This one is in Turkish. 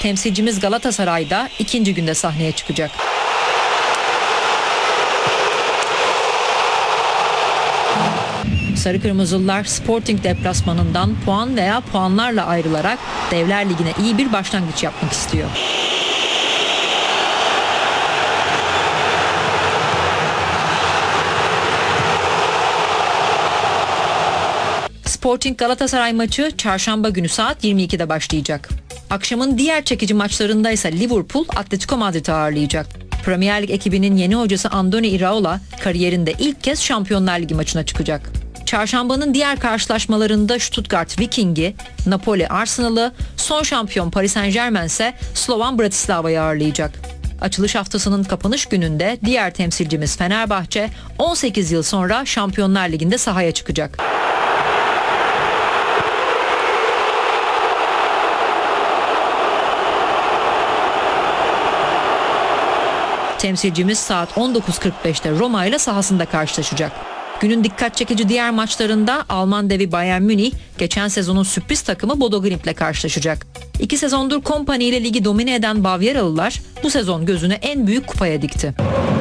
Temsilcimiz Galatasaray'da ikinci günde sahneye çıkacak. Sarı Kırmızılılar Sporting deplasmanından puan veya puanlarla ayrılarak Devler Ligi'ne iyi bir başlangıç yapmak istiyor. Sporting Galatasaray maçı çarşamba günü saat 22'de başlayacak. Akşamın diğer çekici maçlarında ise Liverpool Atletico Madrid'i ağırlayacak. Premier Lig ekibinin yeni hocası Andoni Iraola kariyerinde ilk kez Şampiyonlar Ligi maçına çıkacak. Çarşambanın diğer karşılaşmalarında Stuttgart Viking'i, Napoli Arsenal'ı, son şampiyon Paris Saint-Germain ise Slovan Bratislava'yı ağırlayacak. Açılış haftasının kapanış gününde diğer temsilcimiz Fenerbahçe 18 yıl sonra Şampiyonlar Ligi'nde sahaya çıkacak. Temsilcimiz saat 19.45'te Roma ile sahasında karşılaşacak. Günün dikkat çekici diğer maçlarında Alman devi Bayern Münih geçen sezonun sürpriz takımı Bodo Glimt ile karşılaşacak. 2 sezondur Kompany ile ligi domine eden Bavyeralılar bu sezon gözünü en büyük kupaya dikti.